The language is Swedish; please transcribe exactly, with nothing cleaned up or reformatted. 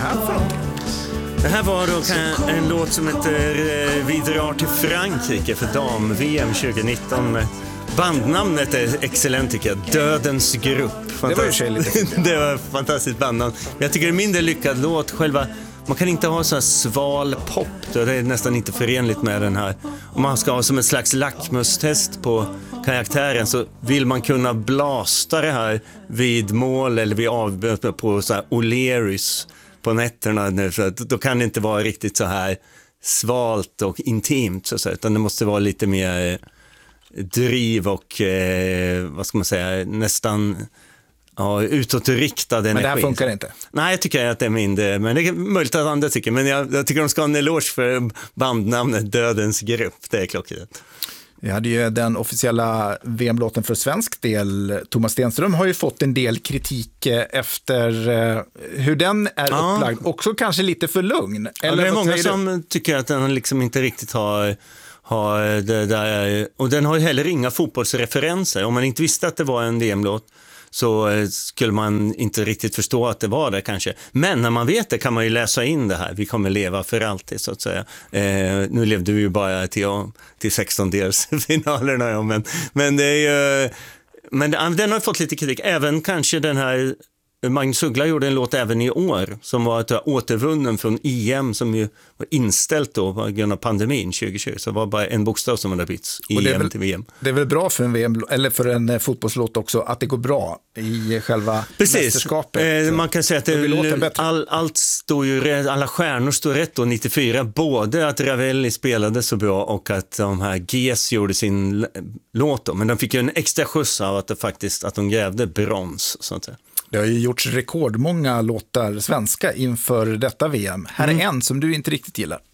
här för någonting? Det här var då en låt som heter Vi drar till Frankrike för dam-V M tjugonitton. Bandnamnet är excellent tycker jag. Dödens grupp. Det var ju sig lite. Det var ett fantastiskt bandnamn. Jag tycker det är mindre lyckad låt. Själva, man kan inte ha så här sval pop. Det är nästan inte förenligt med den här. Om man ska ha som ett slags lackmustest på karaktären så vill man kunna blasta det här vid mål eller vid avböt på så här O'Learys på nätterna nu, för att då kan det inte vara riktigt så här svalt och intimt så att säga, utan det måste vara lite mer driv och eh, vad ska man säga, nästan ja, utåtriktad energi. Men det här funkar inte? Nej, jag tycker att det är mindre, men det är möjligt att andra tycker, men jag, jag tycker de ska ha en eloge för bandnamnet Dödens grupp, det är klockrent. Vi hade ju den officiella V M-låten för svensk del. Thomas Stenström har ju fått en del kritik efter eh, hur den är ja. upplagd. Också kanske lite för lugn. Eller ja, det är många som du? tycker att den liksom inte riktigt har, har det där. Och den har ju heller inga fotbollsreferenser. Om man inte visste att det var en V M-låt så skulle man inte riktigt förstå att det var det kanske. Men när man vet det kan man ju läsa in det här. Vi kommer leva för alltid så att säga. Eh, nu levde vi ju bara till, till sextondelsfinalerna. Ja, men, men, det är ju, men den har fått lite kritik. Även kanske den här Magnus Uggla gjorde en låt även i år som var ett återvunnen från I M som ju var inställt då på grund av pandemin tjugo tjugo, så det var bara en bokstav som hade bytts I M väl, till V M. Det är väl bra för en V M eller för en fotbollslåt också att det går bra i själva Precis. mästerskapet. Eh, man kan säga att det, all, allt står ju, alla stjärnor står rätt då nittiofyra, både att Ravelli spelade så bra och att de här G S gjorde sin låt då, men de fick ju en extra skjuts av att det faktiskt att de grävde brons så att säga. Det har ju gjorts rekordmånga låtar svenska inför detta V M. Här är mm. en som du inte riktigt gillar.